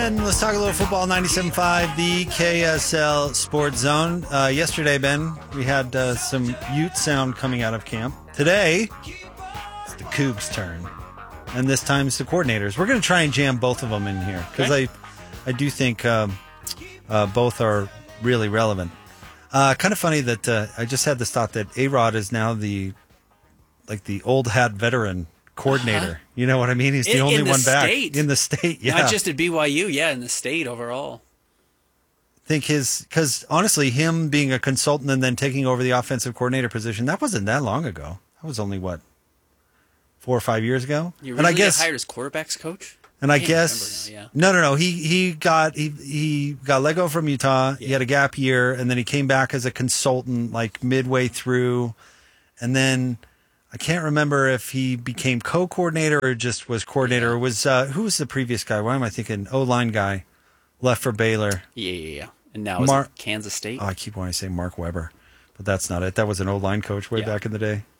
Ben. Let's talk a little football. 97.5, the KSL Sports Zone. Yesterday, Ben, we had some Ute sound coming out of camp. Today, it's the Cougs' turn. And this time it's the coordinators. We're going to try and jam both of them in here because I do think both are really relevant. Kind of funny that I just had this thought that A-Rod is now the old hat veteran coordinator. You know what I mean? He's the only one back in the state. Yeah, not just at BYU. Yeah, in the state overall. I think because honestly, him being a consultant and then taking over the offensive coordinator position, that wasn't that long ago. That was only 4 or 5 years ago. You really hired as quarterbacks coach? And I guess no. He got let go from Utah. Yeah. He had a gap year, and then he came back as a consultant like midway through, and then I can't remember if he became co-coordinator or just was coordinator. Or was who was the previous guy? Why am I thinking O-line guy left for Baylor? Yeah. And now is it Kansas State? Oh, I keep wanting to say Mark Weber, but that's not it. That was an O-line coach way back in the day.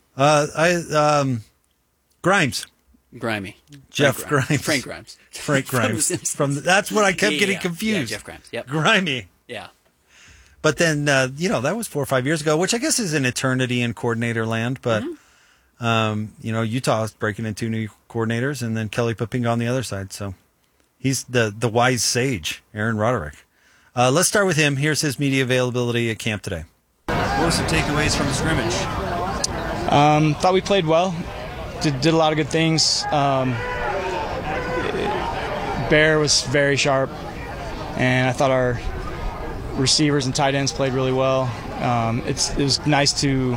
Grimes. Grimy. Jeff Grimes. Frank Grimes. Frank Grimes. That's what I kept getting confused. Yeah, Jeff Grimes. Yep. Grimy. Yeah. But then, that was 4 or 5 years ago, which I guess is an eternity in coordinator land. But, Utah is breaking in 2 new coordinators, and then Kelly Poppinga on the other side. So he's the wise sage, Aaron Roderick. Let's start with him. Here's his media availability at camp today. What were some takeaways from the scrimmage? Thought we played well. Did a lot of good things. Bear was very sharp, and I thought our receivers and tight ends played really well. It was nice to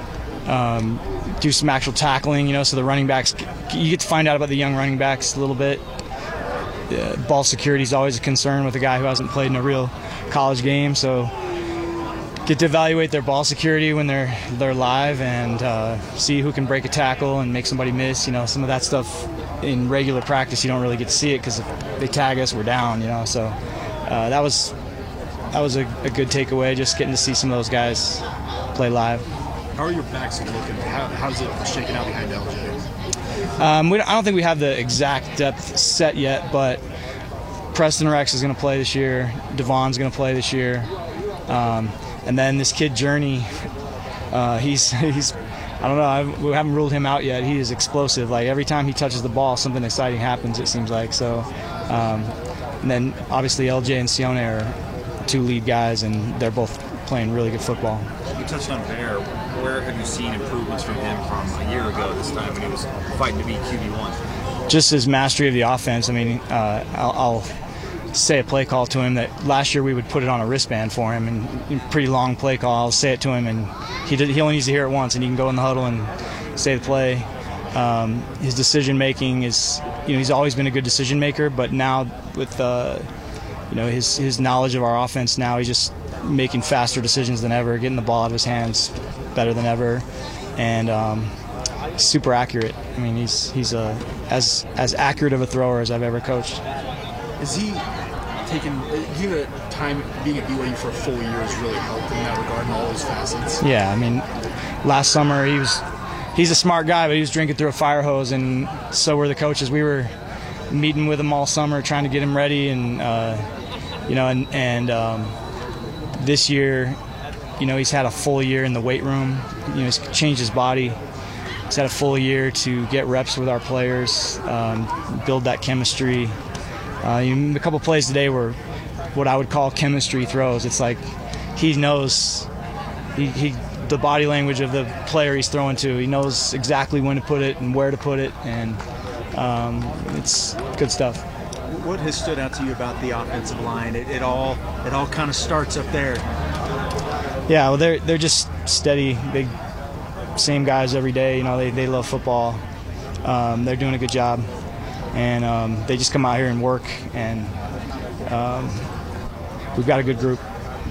do some actual tackling, so the running backs, you get to find out about the young running backs a little bit. Ball security is always a concern with a guy who hasn't played in a real college game, so get to evaluate their ball security when they're live and see who can break a tackle and make somebody miss. Some of that stuff in regular practice you don't really get to see it because if they tag us, we're down. So that was a good takeaway, just getting to see some of those guys play live. How are your backs looking? How's it shaking out behind LJ? I don't think we have the exact depth set yet, but Preston Rex is going to play this year. Devon's going to play this year. And then this kid Journey, he's I don't know, we haven't ruled him out yet. He is explosive. Like every time he touches the ball, something exciting happens, it seems like. So, and then obviously LJ and Sione are 2 lead guys, and they're both playing really good football. You touched on Bear. Where have you seen improvements from him from a year ago this time when he was fighting to be QB1? Just his mastery of the offense. I mean, I'll say a play call to him that last year we would put it on a wristband for him, and pretty long play call. I'll say it to him, and he only needs to hear it once, and he can go in the huddle and say the play. His decision making is, he's always been a good decision maker, but now with his knowledge of our offense, now he's just making faster decisions than ever, getting the ball out of his hands better than ever, and super accurate. I mean, he's as accurate of a thrower as I've ever coached. Is he taking the time being at BYU for a full year has really helped in that regard in all those facets? Yeah, I mean, last summer he's a smart guy, but he was drinking through a fire hose, and so were the coaches. We were meeting with him all summer, trying to get him ready, and this year, he's had a full year in the weight room. He's changed his body. He's had a full year to get reps with our players, build that chemistry. A couple plays today were what I would call chemistry throws. It's like he knows the body language of the player he's throwing to. He knows exactly when to put it and where to put it, and it's good stuff. What has stood out to you about the offensive line? It all kind of starts up there. Yeah, well, they're just steady, big, same guys every day. They love football. They're doing a good job, and they just come out here and work. And we've got a good group.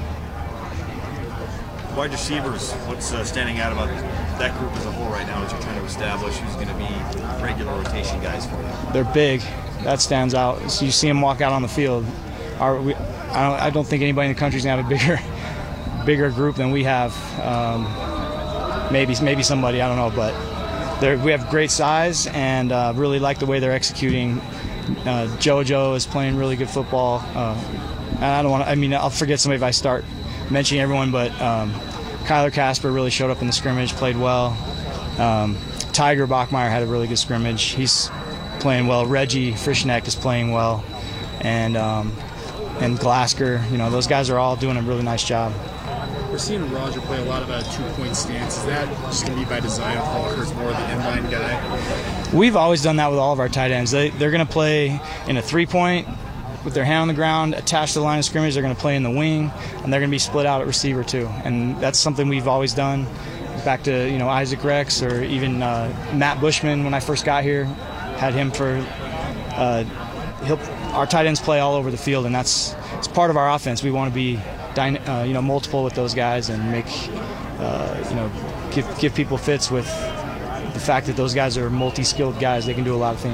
Wide receivers, what's standing out about that group as a whole right now as you're trying to establish who's going to be regular rotation guys for you? They're big. That stands out. So you see them walk out on the field. I don't think anybody in the country is going to have a bigger group than we have. Maybe somebody, I don't know, but we have great size and really like the way they're executing JoJo is playing really good football. And I don't want to. I mean, I'll forget somebody if I start mentioning everyone, but Kyler Casper really showed up in the scrimmage, played well. Tiger Bachmeyer had a really good scrimmage. He's playing well. Reggie Frischneck is playing well, and Glasker. You know, those guys are all doing a really nice job. We're seeing Roger play a lot of a 2-point stance. Is that just going to be by design? Walker's more the inline guy. We've always done that with all of our tight ends. They're going to play in a 3-point with their hand on the ground, attached to the line of scrimmage. They're going to play in the wing, and they're going to be split out at receiver too. And that's something we've always done. Back to Isaac Rex or even Matt Bushman when I first got here, had him for. Our tight ends play all over the field, and it's part of our offense. We want to be multiple with those guys and make give people fits with the fact that those guys are multi-skilled guys. They can do a lot of things.